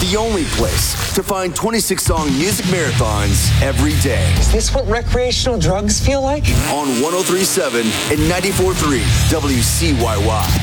the only place to find 26-song music marathons every day. Is this what recreational drugs feel like? On 103.7 and 94.3 WCYY.